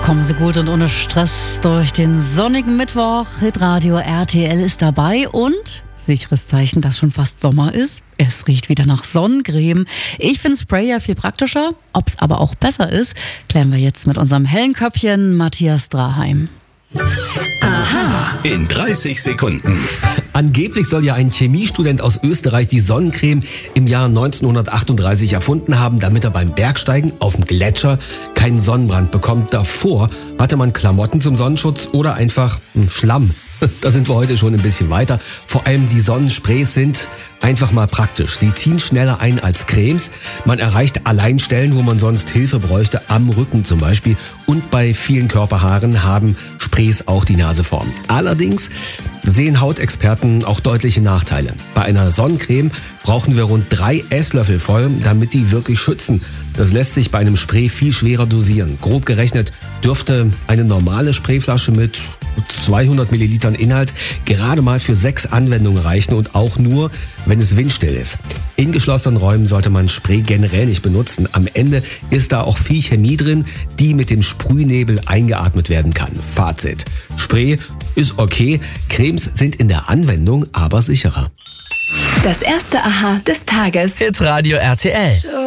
Kommen Sie gut und ohne Stress durch den sonnigen Mittwoch. Hitradio RTL ist dabei und sicheres Zeichen, dass schon fast Sommer ist. Es riecht wieder nach Sonnencreme. Ich finde Spray ja viel praktischer. Ob es aber auch besser ist, klären wir jetzt mit unserem hellen Köpfchen Matthias Draheim. Aha. In 30 Sekunden. Angeblich soll ja ein Chemiestudent aus Österreich die Sonnencreme im Jahr 1938 erfunden haben, damit er beim Bergsteigen auf dem Gletscher keinen Sonnenbrand bekommt. Davor hatte man Klamotten zum Sonnenschutz oder einfach Schlamm. Da sind wir heute schon ein bisschen weiter. Vor allem die Sonnensprays sind einfach mal praktisch. Sie ziehen schneller ein als Cremes. Man erreicht allein Stellen, wo man sonst Hilfe bräuchte, am Rücken zum Beispiel. Und bei vielen Körperhaaren haben Sprays auch die Naseform. Allerdings sehen Hautexperten auch deutliche Nachteile. Bei einer Sonnencreme brauchen wir rund 3 Esslöffel voll, damit die wirklich schützen. Das lässt sich bei einem Spray viel schwerer dosieren. Grob gerechnet dürfte eine normale Sprayflasche mit 200 Millilitern Inhalt gerade mal für 6 Anwendungen reichen und auch nur, wenn es windstill ist. In geschlossenen Räumen sollte man Spray generell nicht benutzen. Am Ende ist da auch viel Chemie drin, die mit dem Sprühnebel eingeatmet werden kann. Fazit: Spray ist okay, Cremes sind in der Anwendung aber sicherer. Das erste Aha des Tages. Hitradio RTL.